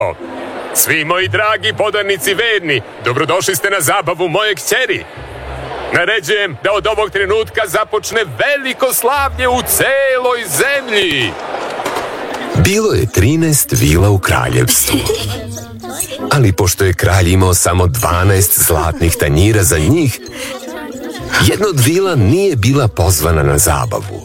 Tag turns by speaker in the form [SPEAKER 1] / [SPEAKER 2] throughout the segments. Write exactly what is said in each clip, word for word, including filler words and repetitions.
[SPEAKER 1] Svi moji dragi podanici verni, dobrodošli ste na zabavu moje kćeri. Naređujem da od ovog trenutka započne veliko slavlje u celoj zemlji.
[SPEAKER 2] Bilo je trinaest vila u kraljevstvu. Ali pošto je kralj imao samo dvanaest zlatnih tanjira za njih, jedna od vila nije bila pozvana na zabavu.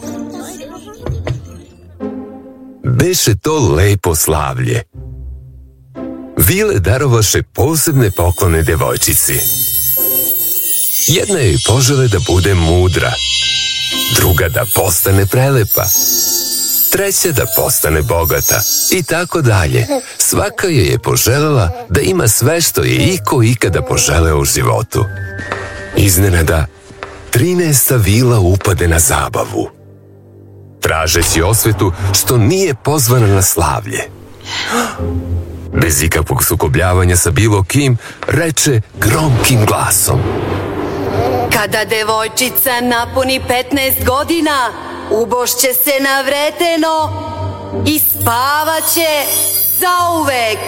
[SPEAKER 2] Beše to lepo slavlje. Vile darovaše posebne poklone devojčici. Jedna joj požele da bude mudra, druga da postane prelepa, treća da postane bogata i tako dalje. Svaka joj je poželela da ima sve što je iko ikada poželeo u životu. Iznenada, trinaesta vila upade na zabavu, tražeći osvetu što nije pozvana na slavlje. Bez ikakvog sukobljavanja sa bilo kim, reče gromkim glasom:
[SPEAKER 3] Kada devojčica napuni petnaest godina, ubošće se na vreteno i spavaće zauvek.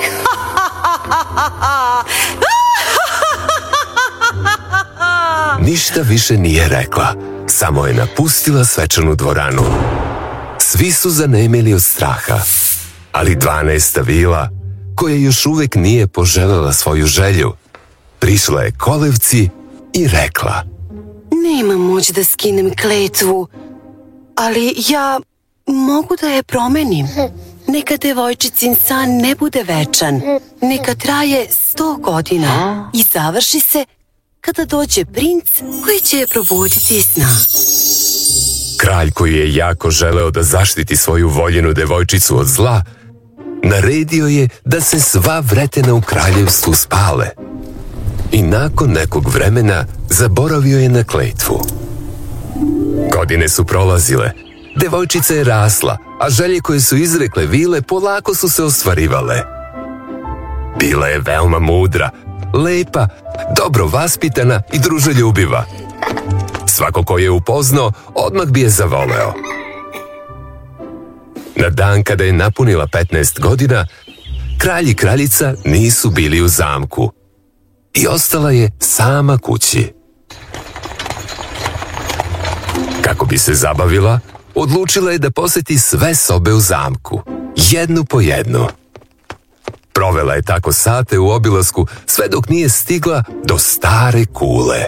[SPEAKER 2] Ništa više nije rekla, samo je napustila svečanu dvoranu. Svi su zanemeli od straha, ali dvanaesta vila, koja još uvek nije poželela svoju želju, prišla je kolevci i rekla:
[SPEAKER 3] Nemam moć da skinem kletvu, ali ja mogu da je promenim. Neka devojčicin san ne bude večan, neka traje sto godina i završi se kada dođe princ koji će je probuditi iz sna.
[SPEAKER 2] Kralj, koji je jako želeo da zaštiti svoju voljenu devojčicu od zla, naredio je da se sva vretena u kraljevstvu spale. I nakon nekog vremena zaboravio je na kletvu. Godine su prolazile, devojčica je rasla, a želje koje su izrekle vile polako su se ostvarivale. Bila je veoma mudra, lepa, dobro vaspitana i druželjubiva. Svako ko je upoznao, odmah bi je zavoleo. Na dan kada je napunila petnaest godina, kralj i kraljica nisu bili u zamku i ostala je sama kući. Kako bi se zabavila, odlučila je da poseti sve sobe u zamku, jednu po jednu. Provela je tako sate u obilasku sve dok nije stigla do stare kule.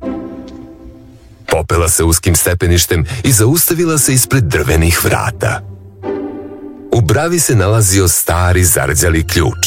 [SPEAKER 2] Popela se uskim stepeništem i zaustavila se ispred drvenih vrata. U bravi se nalazio stari zarđali ključ.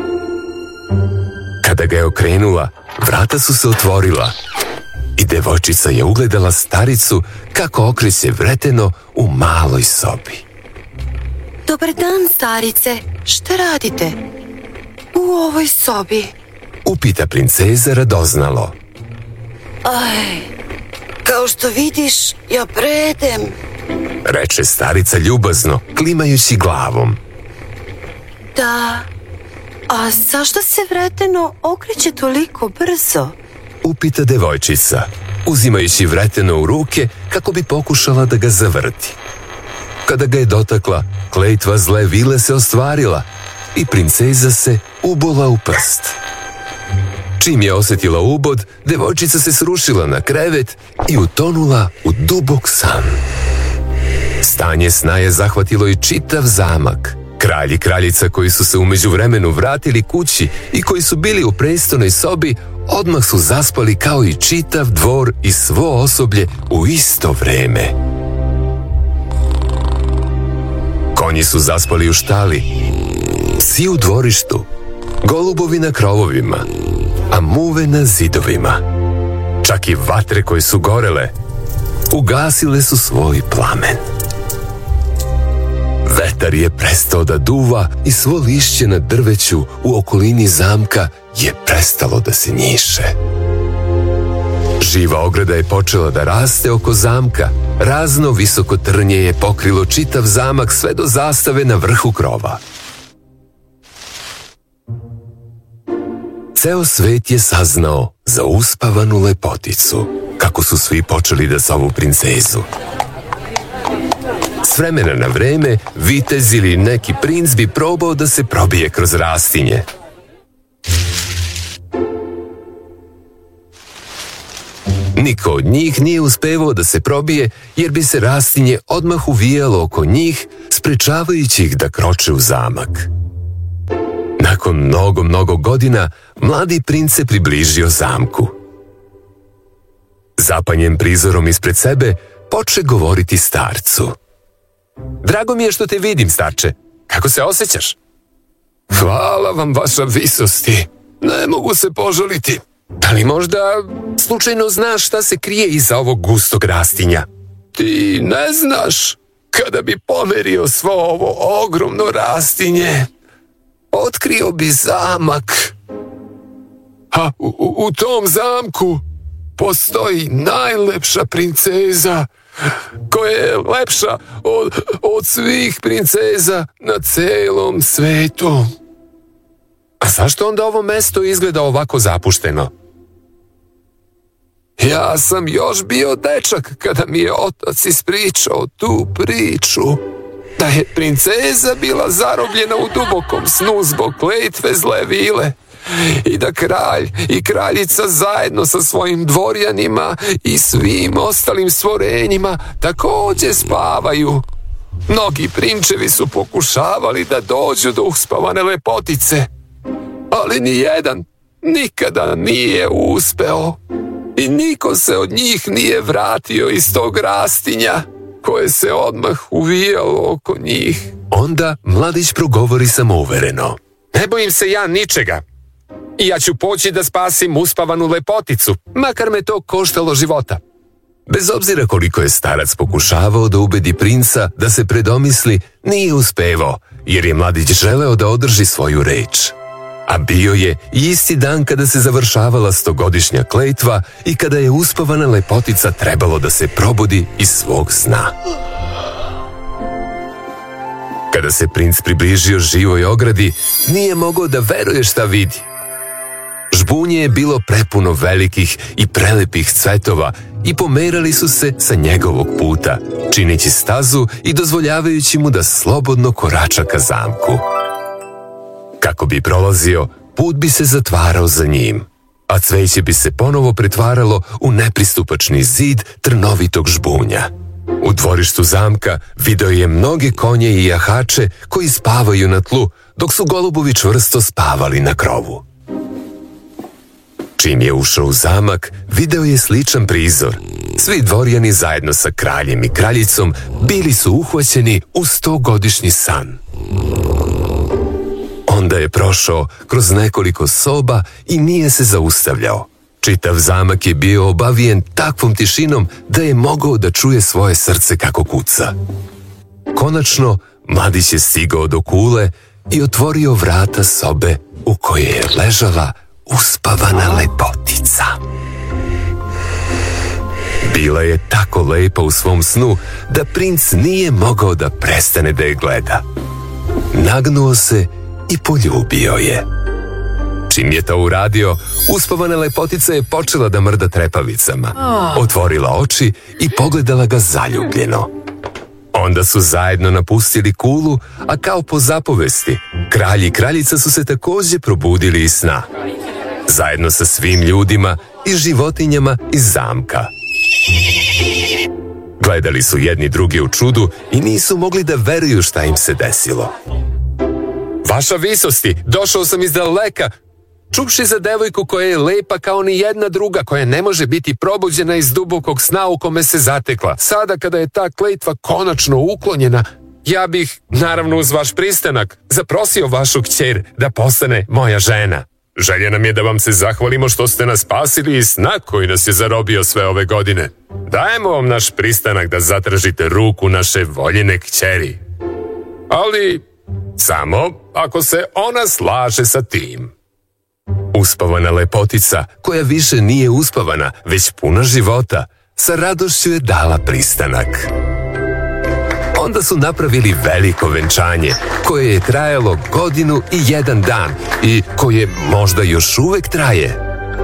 [SPEAKER 2] Kada ga je okrenula, vrata su se otvorila i devojčica je ugledala staricu kako okreće vreteno u maloj sobi.
[SPEAKER 3] Dobar dan, starice. Šta radite u ovoj sobi?
[SPEAKER 2] Upita princeza radoznalo.
[SPEAKER 3] Aj, kao što vidiš, ja predem,
[SPEAKER 2] reče starica ljubazno, klimajući glavom.
[SPEAKER 3] Da, a zašto se vreteno okreće toliko brzo?
[SPEAKER 2] Upita devojčica, uzimajući vreteno u ruke kako bi pokušala da ga zavrti. Kada ga je dotakla, kletva zle vile se ostvarila i princeza se ubola u prst. Čim je osjetila ubod, devojčica se srušila na krevet i utonula u dubok san. Stanje sna je zahvatilo i čitav zamak. Kralj i kraljica koji su se u međuvremenu vratili kući i koji su bili u prestonoj sobi, odmah su zaspali kao i čitav dvor i svo osoblje u isto vreme. Konji su zaspali u štali, psi u dvorištu, golubovi na krovovima, a muve na zidovima. Čak i vatre koje su gorele, ugasile su svoj plamen. Vetar je prestao da duva i svo lišće na drveću u okolini zamka je prestalo da se njiše. Živa ograda je počela da raste oko zamka, razno visoko trnje je pokrilo čitav zamak sve do zastave na vrhu krova. Ceo svet je saznao za uspavanu lepoticu, kako su svi počeli da zovu princezu. S vremena na vreme, vitez ili neki princ bi probao da se probije kroz rastinje. Niko od njih nije uspevao da se probije, jer bi se rastinje odmah uvijalo oko njih, sprečavajući ih da kroče u zamak. Nakon mnogo, mnogo godina, mladi princ se približio zamku. Zapanjen prizorom ispred sebe, poče govoriti starcu. Drago mi je što te vidim, starče. Kako se osjećaš? Hvala vam, vaša visosti. Ne mogu se požaliti. Da li možda slučajno znaš šta se krije iza ovog gustog rastinja? Ti ne znaš. Kada bi pomerio svo ovo ogromno rastinje, otkrio bi zamak. A u, u tom zamku postoji najlepša princeza, koja je lepša od, od svih princeza na celom svetu. A zašto onda ovo mesto izgleda ovako zapušteno? Ja sam još bio dečak kada mi je otac ispričao tu priču, da je princeza bila zarobljena u dubokom snu zbog kletve zle vile i da kralj i kraljica zajedno sa svojim dvorjanima i svim ostalim stvorenjima također spavaju. Mnogi prinčevi su pokušavali da dođu do uspavane lepotice, ali ni jedan nikada nije uspeo i niko se od njih nije vratio iz tog rastinja koje se odmah uvijalo oko njih. Onda mladić progovori samouvereno. Ne bojim se ja ničega. I ja ću poći da spasim uspavanu lepoticu, makar me to koštalo života. Bez obzira koliko je starac pokušavao da ubedi princa da se predomisli, nije uspevao, jer je mladić želeo da održi svoju reč. A bio je isti dan kada se završavala stogodišnja kletva i kada je uspavana lepotica trebalo da se probudi iz svog sna. Kada se princ približio živoj ogradi, nije mogao da veruje šta vidi. Žbunje je bilo prepuno velikih i prelepih cvetova i pomerali su se sa njegovog puta, čineći stazu i dozvoljavajući mu da slobodno korača ka zamku. Kako bi prolazio, put bi se zatvarao za njim, a cveće bi se ponovo pretvaralo u nepristupačni zid trnovitog žbunja. U dvorištu zamka video je mnoge konje i jahače koji spavaju na tlu, dok su golubovi čvrsto spavali na krovu. Čim je ušao u zamak, video je sličan prizor. Svi dvorjani zajedno sa kraljem i kraljicom bili su uhvaćeni u stogodišnji san. Onda je prošao kroz nekoliko soba i nije se zaustavljao. Čitav zamak je bio obavijen takvom tišinom da je mogao da čuje svoje srce kako kuca. Konačno, mladić je stigao do kule i otvorio vrata sobe u kojoj je ležala uspavana lepotica. Bila je tako lepa u svom snu da princ nije mogao da prestane da je gleda. Nagnuo se i poljubio je. Čim je to uradio, uspavana lepotica je počela da mrda trepavicama. Otvorila oči i pogledala ga zaljubljeno. Onda su zajedno napustili kulu, a kao po zapovesti, kralj i kraljica su se također probudili iz sna. Zajedno sa svim ljudima i životinjama iz zamka. Gledali su jedni drugi u čudu i nisu mogli da veruju šta im se desilo. Vaša visosti, došao sam iz daleka, čuvši za devojku koja je lepa kao ni jedna druga, koja ne može biti probuđena iz dubokog sna u kome se zatekla. Sada kada je ta kletva konačno uklonjena, ja bih, naravno uz vaš pristanak, zaprosio vašu kćer da postane moja žena. Želja nam je da vam se zahvalimo što ste nas spasili iz sna koji nas je zarobio sve ove godine. Dajemo vam naš pristanak da zatražite ruku naše voljene kćeri. Ali samo ako se ona slaže sa tim. Uspavana lepotica, koja više nije uspavana, već puna života, sa radošću je dala pristanak. Onda su napravili veliko venčanje, koje je trajalo godinu i jedan dan i koje možda još uvek traje.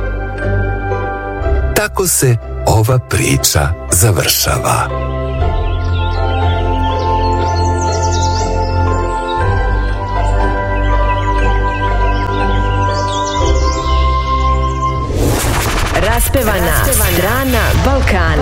[SPEAKER 2] Tako se ova priča završava.
[SPEAKER 4] Neraspevana strana Balkana.